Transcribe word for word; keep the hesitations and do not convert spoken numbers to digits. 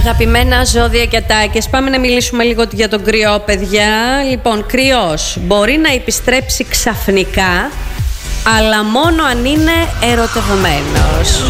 Αγαπημένα ζώδια και ατάκες, πάμε να μιλήσουμε λίγο για τον Κρυό, παιδιά. Λοιπόν, Κρυός μπορεί να επιστρέψει ξαφνικά, αλλά μόνο αν είναι ερωτευμένος.